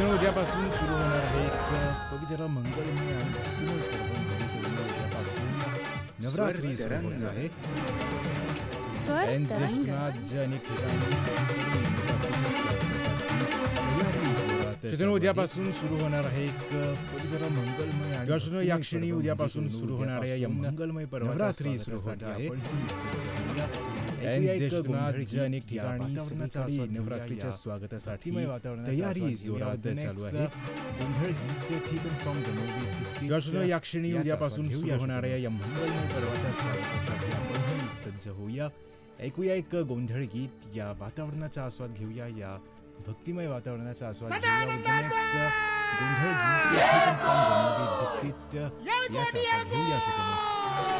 मित्रांनो, उद्यापासून सुरू होणार आहे एक पवित्र मंगलमय आणि भक्तिमय पर्व म्हणजे उद्यापासून नवरात्री सुरू होणार आहे. स्वर ऐन तरंग देशनाथ अनेक ठिकाणी मित्रांनो, उद्यापासून सुरू होणार आहे एक पवित्र मंगलमय आणि भक्तिमय या क्षणी उद्यापासून सुरू होणाऱ्या या मंगलमय पर्व नवरात्री सुरू होत आहे. ऐन देशनाथ अनेक ठिकाणी सगळीकडे नवरात्रीच्या स्वागतासाठी तयारी जोरात चालू आहे. दर्शनो, या क्षणी उद्यापासून सुरू होणाऱ्या या मंगलमय पर्वाच्या स्वागतासाठी आपण सज्ज होऊया. ऐकूया एक गोंधळ गीत. या वातावरणाचा आस्वाद घेऊया, या भक्तिमय वातावरणाचा आस्वाद घेऊया. गोंधळ गीत बिस्किट याचा आस्वाद घेऊया.